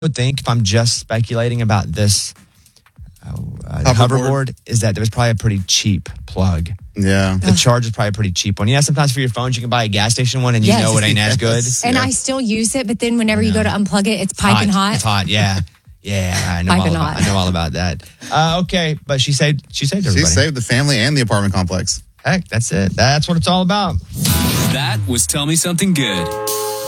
would think, if I'm just speculating about this hoverboard, is that there was probably a pretty cheap plug. Yeah. The charge is probably a pretty cheap one. Yeah, sometimes for your phones, you can buy a gas station one and you know it ain't as good. And I still use it, but then whenever you go to unplug it, it's piping hot. It's hot, yeah. Yeah, I know all about that. Okay, but she saved everybody. She saved the family and the apartment complex. Heck, that's it. That's what it's all about. That was Tell Me Something Good.